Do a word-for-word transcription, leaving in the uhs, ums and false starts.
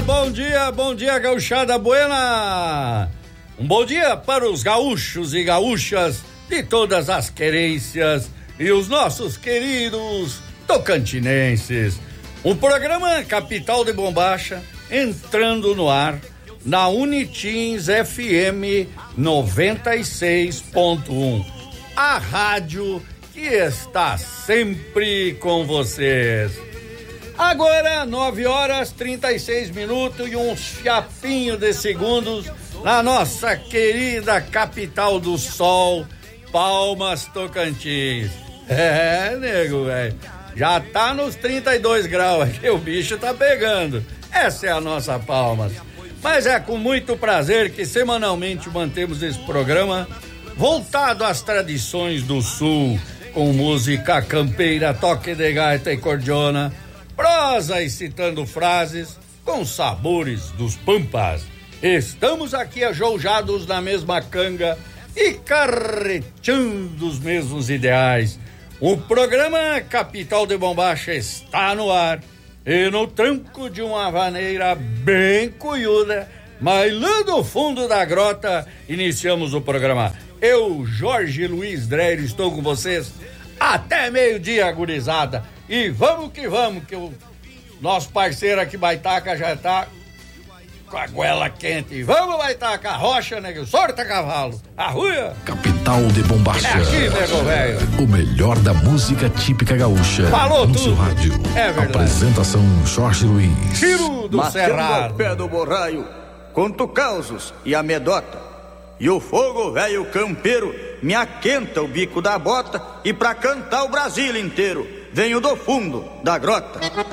bom dia, bom dia, gauchada buena. Um bom dia para os gaúchos e gaúchas de todas as querências e os nossos queridos tocantinenses. O programa Capital de Bombacha entrando no ar na Unitins F M noventa e seis ponto um, a rádio que está sempre com vocês. Agora, nove horas, trinta e seis minutos e uns fiapinhos de segundos na nossa querida capital do sol, Palmas, Tocantins. É, nego, velho, já tá nos trinta e dois graus aqui, o bicho tá pegando. Essa é a nossa Palmas. Mas é com muito prazer que semanalmente mantemos esse programa voltado às tradições do Sul, com música campeira, toque de gaita e cordiona, prosa e citando frases com sabores dos pampas. Estamos aqui ajoujados na mesma canga e carreteando os mesmos ideais. O programa Capital de Bombacha está no ar e no tranco de uma vaneira bem cunhuda, mas lá do fundo da grota, iniciamos o programa. Eu, Jorge Luiz Dreyer, estou com vocês até meio-dia, gurizada. E vamos que vamos, que o nosso parceiro aqui, Baitaca, já tá com a goela quente. Vamos, Baitaca, rocha, nego, sorta cavalo, arruia. Capital de Bombacha. É aqui, nego velho. O melhor da música típica gaúcha. Falou no tudo. seu rádio. É verdade. Apresentação Jorge Luiz. Tiro do Cerrado. Ao pé do borraio, conto causos e amedota. E o fogo velho campeiro me aquenta o bico da bota, e pra cantar o Brasil inteiro venho do fundo da grota.